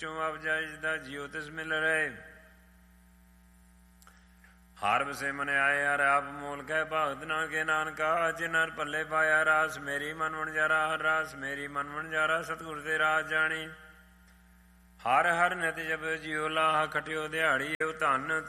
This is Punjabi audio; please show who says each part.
Speaker 1: ਆਵਜਾਈ ਦਾ ਜੀਉ ਤਿਸ ਮਿਲ ਰਹੇ। ਹਾਰ ਵਸੇ ਮਨ ਆਏ ਹਰ ਆਪ ਮੂਲ ਕਹਿ ਭਗਤ ਨਾਨਕੇ ਨਾਨਕਾ ਜਿਨ ਹਰ ਪੱਲੇ ਪਾਇਆ ਰਾਸ ਮੇਰੀ ਮਨ ਵਣਜਾਰਾ ਹਰ ਰਾਸ ਮੇਰੀ ਮਨ ਵਣਜਾਰਾ ਸਤਿਗੁਰ ਦੇ ਰਾਜ ਜਾਣੀ। ਹਰ ਹਰ ਨਿਤ ਜਪ ਜਿਉ ਲਾਹ ਖਟਿਓ ਦਿਹਾੜੀ ਉਹ ਧਨ